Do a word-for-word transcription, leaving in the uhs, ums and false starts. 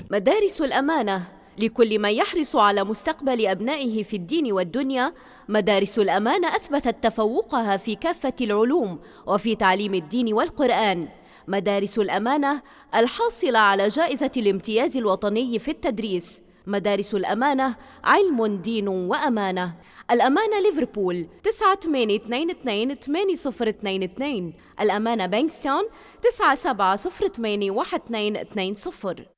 مدارس الأمانة لكل من يحرص على مستقبل أبنائه في الدين والدنيا. مدارس الأمانة أثبتت تفوقها في كافة العلوم وفي تعليم الدين والقرآن. مدارس الأمانة الحاصلة على جائزة الامتياز الوطني في التدريس. مدارس الأمانة علم دين وأمانة. الأمانة ليفربول تسعة ثمانية اثنين اثنين ثمانية صفر اثنين اثنين. الأمانة بانكستون تسعة سبعة صفر ثمانية واحد اثنين اثنين صفر.